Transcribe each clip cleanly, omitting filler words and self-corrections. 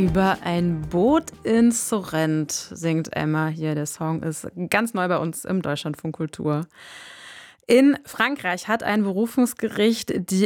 Über ein Boot in Sorrent singt Emma hier. Der Song ist ganz neu bei uns im Deutschlandfunk Kultur. In Frankreich hat ein Berufungsgericht die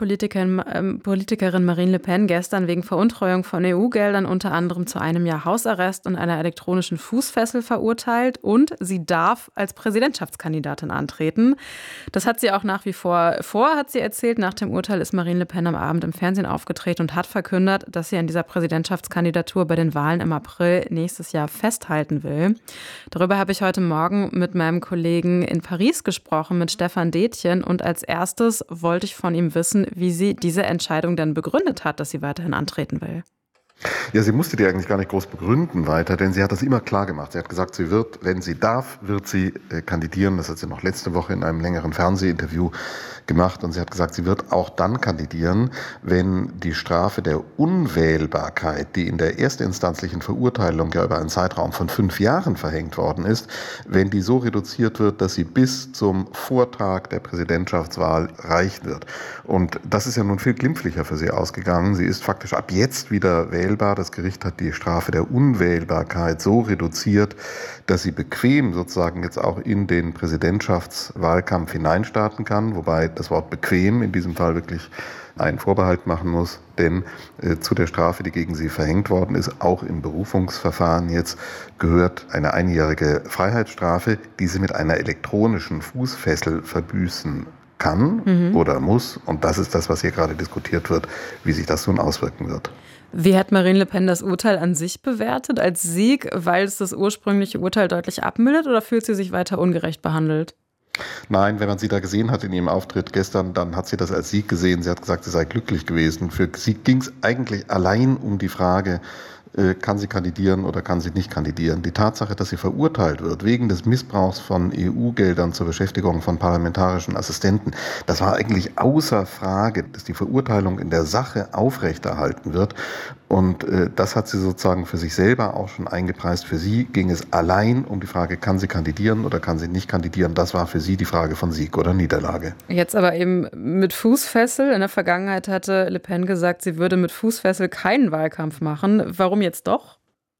Politikerin Marine Le Pen gestern wegen Veruntreuung von EU-Geldern unter anderem zu einem Jahr Hausarrest und einer elektronischen Fußfessel verurteilt. Und sie darf als Präsidentschaftskandidatin antreten. Das hat sie auch nach wie vor, hat sie erzählt. Nach dem Urteil ist Marine Le Pen am Abend im Fernsehen aufgetreten und hat verkündet, dass sie an dieser Präsidentschaftskandidatur bei den Wahlen im April nächstes Jahr festhalten will. Darüber habe ich heute Morgen mit meinem Kollegen in Paris gesprochen, mit Stefan Detjen. Und als erstes wollte ich von ihm wissen, wie sie diese Entscheidung denn begründet hat, dass sie weiterhin antreten will. Ja, sie musste die eigentlich gar nicht groß begründen weiter, denn sie hat das immer klar gemacht. Sie hat gesagt, sie wird, wenn sie darf, wird sie kandidieren. Das hat sie noch letzte Woche in einem längeren Fernsehinterview gemacht. Und sie hat gesagt, sie wird auch dann kandidieren, wenn die Strafe der Unwählbarkeit, die in der erstinstanzlichen Verurteilung ja über einen Zeitraum von 5 Jahren verhängt worden ist, wenn die so reduziert wird, dass sie bis zum Vortag der Präsidentschaftswahl reichen wird. Und das ist ja nun viel glimpflicher für sie ausgegangen. Sie ist faktisch ab jetzt wieder wählbar. Das Gericht hat die Strafe der Unwählbarkeit so reduziert, dass sie bequem sozusagen jetzt auch in den Präsidentschaftswahlkampf hineinstarten kann, wobei das Wort bequem in diesem Fall wirklich einen Vorbehalt machen muss, denn zu der Strafe, die gegen sie verhängt worden ist, auch im Berufungsverfahren jetzt, gehört eine einjährige Freiheitsstrafe, die sie mit einer elektronischen Fußfessel verbüßen kann oder muss. Und das ist das, was hier gerade diskutiert wird, wie sich das nun auswirken wird. Wie hat Marine Le Pen das Urteil an sich bewertet? Als Sieg, weil es das ursprüngliche Urteil deutlich abmildert, oder fühlt sie sich weiter ungerecht behandelt? Nein, wenn man sie da gesehen hat in ihrem Auftritt gestern, dann hat sie das als Sieg gesehen. Sie hat gesagt, sie sei glücklich gewesen. Für sie ging es eigentlich allein um die Frage, kann sie kandidieren oder kann sie nicht kandidieren. Die Tatsache, dass sie verurteilt wird wegen des Missbrauchs von EU-Geldern zur Beschäftigung von parlamentarischen Assistenten, das war eigentlich außer Frage, dass die Verurteilung in der Sache aufrechterhalten wird. Und das hat sie sozusagen für sich selber auch schon eingepreist. Für sie ging es allein um die Frage, kann sie kandidieren oder kann sie nicht kandidieren. Das war für sie die Frage von Sieg oder Niederlage. Jetzt aber eben mit Fußfessel. In der Vergangenheit hatte Le Pen gesagt, sie würde mit Fußfessel keinen Wahlkampf machen. Warum jetzt doch?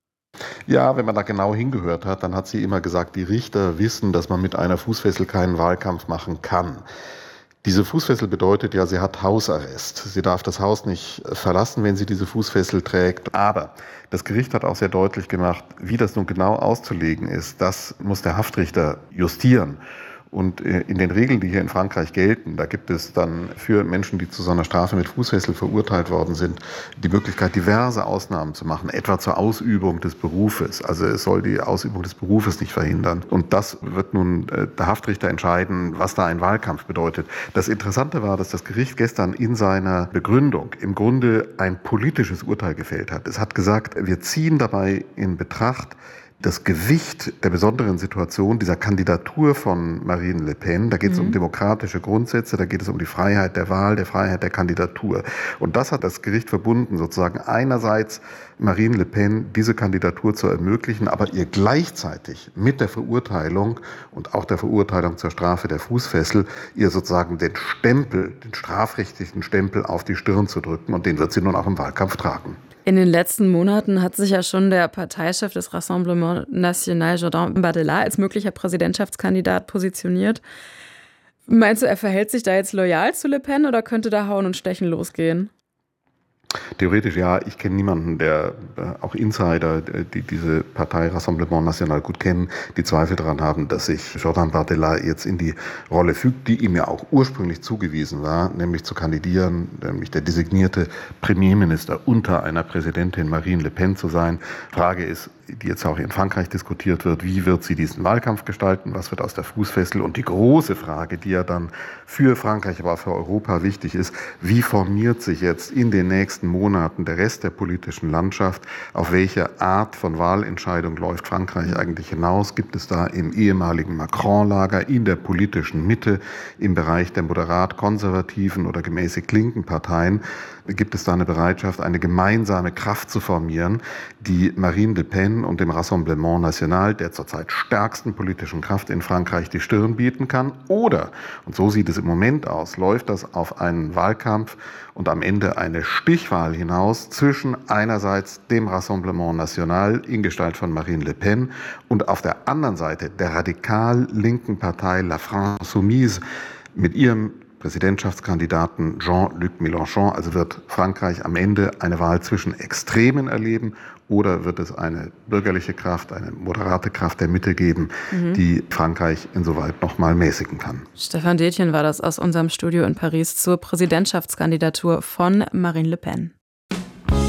Ja, wenn man da genau hingehört hat, dann hat sie immer gesagt, die Richter wissen, dass man mit einer Fußfessel keinen Wahlkampf machen kann. Diese Fußfessel bedeutet ja, sie hat Hausarrest. Sie darf das Haus nicht verlassen, wenn sie diese Fußfessel trägt. Aber das Gericht hat auch sehr deutlich gemacht, wie das nun genau auszulegen ist. Das muss der Haftrichter justieren. Und in den Regeln, die hier in Frankreich gelten, da gibt es dann für Menschen, die zu so einer Strafe mit Fußfessel verurteilt worden sind, die Möglichkeit, diverse Ausnahmen zu machen, etwa zur Ausübung des Berufes. Also es soll die Ausübung des Berufes nicht verhindern. Und das wird nun der Haftrichter entscheiden, was da ein Wahlkampf bedeutet. Das Interessante war, dass das Gericht gestern in seiner Begründung im Grunde ein politisches Urteil gefällt hat. Es hat gesagt, wir ziehen dabei in Betracht, das Gewicht der besonderen Situation dieser Kandidatur von Marine Le Pen, da geht es um demokratische Grundsätze, da geht es um die Freiheit der Wahl, der Freiheit der Kandidatur. Und das hat das Gericht verbunden, sozusagen einerseits Marine Le Pen diese Kandidatur zu ermöglichen, aber ihr gleichzeitig mit der Verurteilung und auch der Verurteilung zur Strafe der Fußfessel ihr sozusagen den Stempel, den strafrechtlichen Stempel auf die Stirn zu drücken. Und den wird sie nun auch im Wahlkampf tragen. In den letzten Monaten hat sich ja schon der Parteichef des Rassemblement National, Jordan Bardella, als möglicher Präsidentschaftskandidat positioniert. Meinst du, er verhält sich da jetzt loyal zu Le Pen oder könnte da Hauen und Stechen losgehen? Theoretisch ja, ich kenne niemanden, der auch Insider, die diese Partei Rassemblement National gut kennen, die Zweifel daran haben, dass sich Jordan Bardella jetzt in die Rolle fügt, die ihm ja auch ursprünglich zugewiesen war, nämlich zu kandidieren, nämlich der designierte Premierminister unter einer Präsidentin Marine Le Pen zu sein. Frage ist, die jetzt auch in Frankreich diskutiert wird, wie wird sie diesen Wahlkampf gestalten, was wird aus der Fußfessel, und die große Frage, die ja dann für Frankreich, aber auch für Europa wichtig ist, wie formiert sich jetzt in den nächsten Monaten der Rest der politischen Landschaft, auf welche Art von Wahlentscheidung läuft Frankreich eigentlich hinaus, gibt es da im ehemaligen Macron-Lager, in der politischen Mitte, im Bereich der moderat-konservativen oder gemäßig linken Parteien, gibt es da eine Bereitschaft, eine gemeinsame Kraft zu formieren, die Marine Le Pen Pen und dem Rassemblement National, der zurzeit stärksten politischen Kraft in Frankreich, die Stirn bieten kann. Oder, und so sieht es im Moment aus, läuft das auf einen Wahlkampf und am Ende eine Stichwahl hinaus zwischen einerseits dem Rassemblement National in Gestalt von Marine Le Pen und auf der anderen Seite der radikal linken Partei La France Insoumise mit ihrem Präsidentschaftskandidaten Jean-Luc Mélenchon. Also wird Frankreich am Ende eine Wahl zwischen Extremen erleben oder wird es eine bürgerliche Kraft, eine moderate Kraft der Mitte geben, die Frankreich insoweit noch mal mäßigen kann. Stefan Detjen war das aus unserem Studio in Paris zur Präsidentschaftskandidatur von Marine Le Pen.